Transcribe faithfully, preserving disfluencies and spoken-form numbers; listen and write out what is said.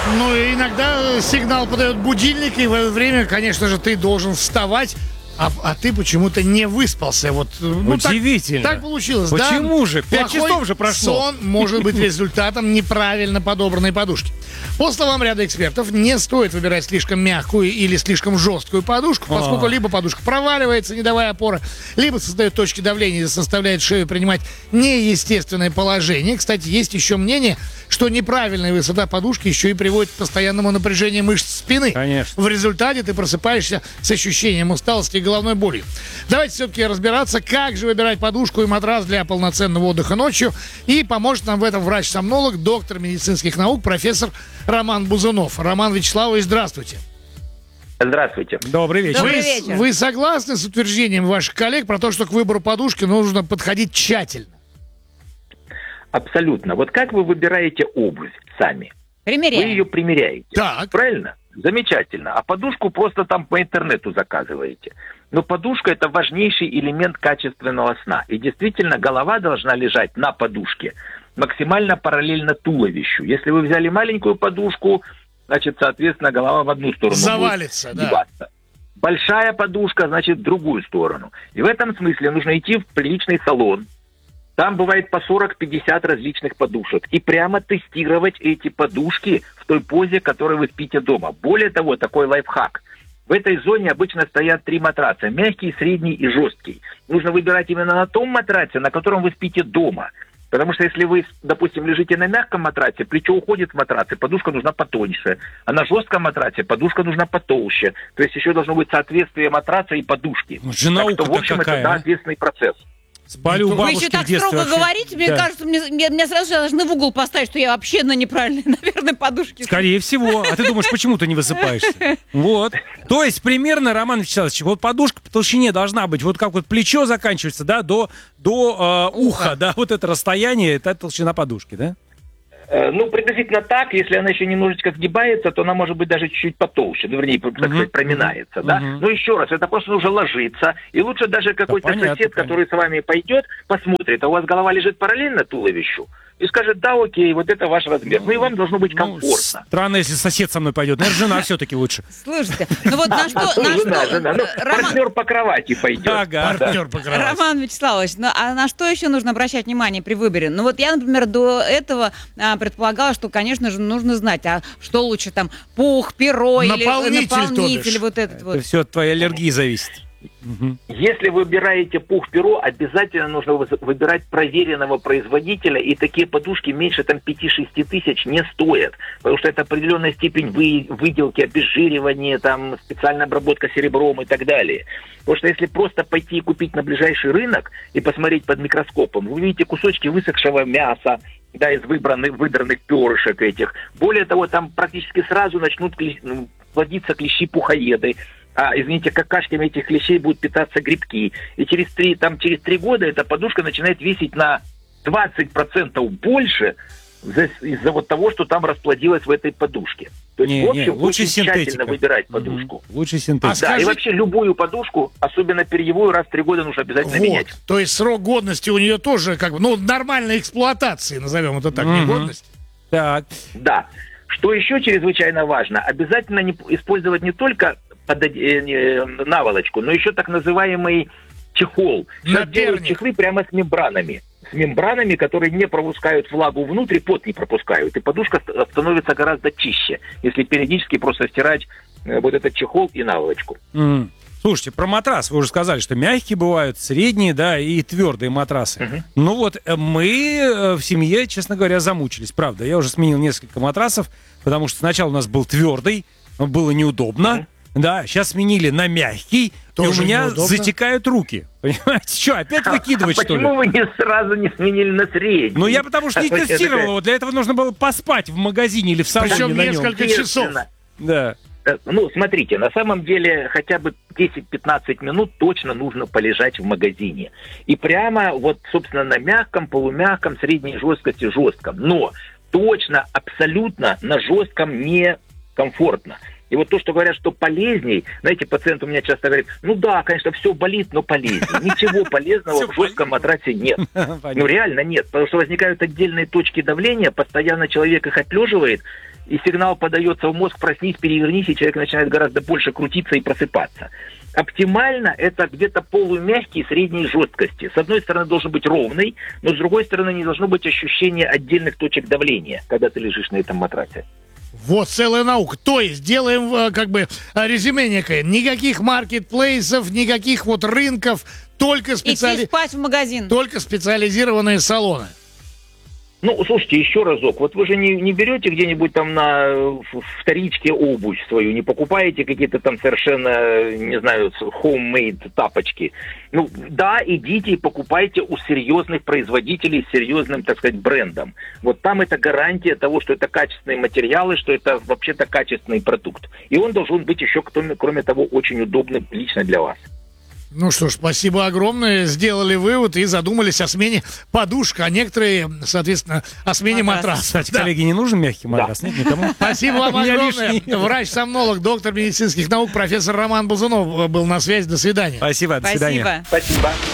Ну, и иногда сигнал подает будильник, и в это время, конечно же, ты должен вставать, а, а ты почему-то не выспался. Вот, ну, Удивительно. Так, так получилось, Почему да? же? Пять Плохой часов же прошло. сон может быть результатом неправильно подобранной подушки. По словам ряда экспертов, не стоит выбирать слишком мягкую или слишком жесткую подушку, поскольку либо подушка проваливается, не давая опоры, либо создает точки давления и заставляет шею принимать неестественное положение. Кстати, есть еще мнение, что неправильная высота подушки еще и приводит к постоянному напряжению мышц спины. Конечно. В результате ты просыпаешься с ощущением усталости и головной болью. Давайте все-таки разбираться, как же выбирать подушку и матрас для полноценного отдыха ночью. И поможет нам в этом врач-сомнолог, доктор медицинских наук, профессор Роман Бузунов. Роман Вячеславович, здравствуйте. Здравствуйте. Добрый вечер. Вы, Добрый вечер. вы согласны с утверждением ваших коллег про то, что к выбору подушки нужно подходить тщательно? Абсолютно. Вот как вы выбираете обувь сами? Вы Примеряем. ее примеряете. Так. Правильно? Замечательно. А подушку просто там по интернету заказываете. Но подушка – это важнейший элемент качественного сна. И действительно, голова должна лежать на подушке максимально параллельно туловищу. Если вы взяли маленькую подушку, значит, соответственно, голова в одну сторону Завалится, будет да. деваться. Большая подушка, значит, в другую сторону. И в этом смысле нужно идти в приличный салон. Там бывает по сорок-пятьдесят различных подушек. И прямо тестировать эти подушки в той позе, которой вы спите дома. Более того, такой лайфхак. В этой зоне обычно стоят три матраца. Мягкий, средний и жесткий. Нужно выбирать именно на том матраце, на котором вы спите дома. Потому что если вы, допустим, лежите на мягком матраце, плечо уходит в матрац, и подушка нужна потоньше. А на жестком матраце подушка нужна потолще. То есть еще должно быть соответствие матраца и подушки. Вот же наука-то так что, в общем, какая, это да, а? ответственный процесс. Спали у Вы бабушки еще в так детстве строго вообще. говорите, мне Да. кажется, мне, мне- меня сразу же должны в угол поставить, что я вообще на неправильной, наверное, подушке. Скорее всего. А ты думаешь, почему ты не высыпаешься? Вот. То есть, примерно, Роман Вячеславович, вот подушка по толщине должна быть, вот как вот плечо заканчивается, да, до, до э, уха, да, вот это расстояние, это толщина подушки, да? Э, Ну, приблизительно так. Если она еще немножечко сгибается, то она может быть даже чуть-чуть потолще, ну, вернее, так сказать, проминается, да. Мгм. Но еще раз, это просто нужно ложиться. И лучше даже какой-то понятно, сосед, понятно. который с вами пойдет, посмотрит, а у вас голова лежит параллельно туловищу, и скажет: да, окей, вот это ваш размер. Ну, и вам должно быть Ну, комфортно. странно, если сосед со мной пойдет. Наверное, жена все-таки лучше. Слушайте, ну вот на что... Ну, на жена, что- жена. Ну, Роман- партнер по кровати пойдет. Ага. Партнер по кровати. Роман Вячеславович, ну а на что еще нужно обращать внимание при выборе? Ну вот я, например, до этого а, предполагала, что, конечно же, нужно знать, а что лучше там, пух, перо или Наполнитель, то наполнитель, бишь. вот этот Это вот. все от твоей аллергии зависит. Мгм. Если выбираете пух-перо, обязательно нужно вы- выбирать проверенного производителя, и такие подушки меньше там пяти-шести тысяч не стоят, потому что это определенная степень вы- выделки, обезжиривания, там, специальная обработка серебром и так далее. Потому что если просто пойти и купить на ближайший рынок и посмотреть под микроскопом, вы увидите кусочки высохшего мяса, да, из выбранных, выдранных перышек этих. Более того, там практически сразу начнут кле- ну, плодиться клещи-пухоеды. А, извините, какашками этих клещей будут питаться грибки. И через три, там, через три года эта подушка начинает весить на двадцать процентов больше за- из-за вот того, что там расплодилось в этой подушке. То есть, Не, в не, общем, лучше очень тщательно синтетика. выбирать Мгм. подушку. Лучше А синтетика. Да, скажи- и вообще любую подушку, особенно перьевую, раз в три года нужно обязательно Вот. менять. То есть срок годности у нее тоже как бы, ну, нормальной эксплуатации, назовем это так, не Мгм. годность. Так. Да. Что еще чрезвычайно важно, обязательно не, использовать не только подо- э, не, наволочку, но еще так называемый чехол. Сейчас делают Наперник. чехлы прямо с мембранами. С мембранами, которые не пропускают влагу внутрь, пот не пропускают. И подушка ст- становится гораздо чище, если периодически просто стирать э, вот этот чехол и наволочку. М. Слушайте, про матрас вы уже сказали, что мягкие бывают, средние, да, и твердые матрасы. Мгм. Ну вот, э, мы э, в семье, честно говоря, замучились, правда. Я уже сменил несколько матрасов, потому что сначала у нас был твердый, было неудобно. Мгм. Да, сейчас сменили на мягкий, Тоже и у меня неудобно. затекают руки. Понимаете, что, опять выкидывать, а что ли? почему вы не сразу не сменили на средний? Ну, я потому что не Я тестировал такая, его. Для этого нужно было поспать в магазине или в салоне Причем на нем. несколько часов. естественно. Да. Э, Ну, смотрите, на самом деле хотя бы десять-пятнадцать минут точно нужно полежать в магазине. И прямо вот, собственно, на мягком, полумягком, средней жесткости, жестком. Но точно, абсолютно на жестком некомфортно. И вот то, что говорят, что полезней, знаете, пациент у меня часто говорит: ну да, конечно, все болит, но полезней. Ничего полезного Всё в жестком матрасе нет. Ну, реально нет, потому что возникают отдельные точки давления, постоянно человек их отлеживает, и сигнал подается в мозг: проснись, перевернись, и человек начинает гораздо больше крутиться и просыпаться. Оптимально это где-то полумягкий средней жесткости. С одной стороны должен быть ровный, но с другой стороны не должно быть ощущения отдельных точек давления, когда ты лежишь на этом матрасе. Вот целая наука. То есть делаем э, как бы э, резюме некое. Никаких маркетплейсов, никаких вот рынков, только, специали... Идти спать в магазин. только специализированные салоны. Ну, слушайте, еще разок. Вот вы же не, не берете где-нибудь там на в вторичке обувь свою, не покупаете какие-то там совершенно, не знаю, homemade тапочки. Ну, да, идите и покупайте у серьезных производителей с серьезным, так сказать, брендом. Вот там это гарантия того, что это качественные материалы, что это вообще-то качественный продукт. И он должен быть еще, кроме, кроме того, очень удобным лично для вас. Ну что ж, спасибо огромное. Сделали вывод и задумались о смене подушек, а некоторые, соответственно, о смене Матрас. матраса. Кстати, Да. коллеги, не нужен мягкий матрас? Нет, никому? Спасибо вам У меня огромное. лишний. Врач-сомнолог, доктор медицинских наук, профессор Роман Бузунов был на связи. До свидания. Спасибо, до свидания. Спасибо. Спасибо.